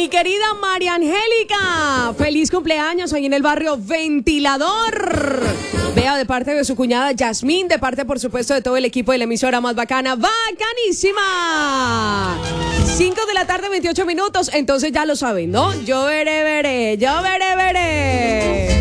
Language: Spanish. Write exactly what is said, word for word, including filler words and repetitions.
Mi querida María Angélica, feliz cumpleaños ahí en el barrio Ventilador. Vea, de parte de su cuñada Yasmín, de parte, por supuesto, de todo el equipo de la emisora más bacana, bacanísima. cinco de la tarde, veintiocho minutos, entonces ya lo saben, ¿no? Yo veré, veré, yo veré, veré.